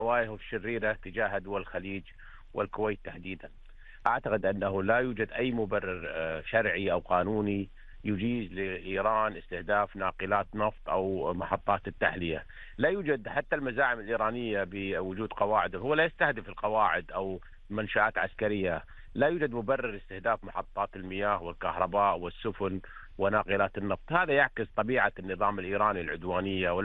نواياه الشريرة تجاه دول الخليج والكويت تحديدا. أعتقد أنه لا يوجد أي مبرر شرعي أو قانوني يجيز لإيران استهداف ناقلات نفط أو محطات التحلية. لا يوجد حتى المزاعم الإيرانية بوجود قواعد، هو لا يستهدف القواعد أو منشآت عسكرية. لا يوجد مبرر استهداف محطات المياه والكهرباء والسفن وناقلات النفط. هذا يعكس طبيعة النظام الإيراني العدوانية.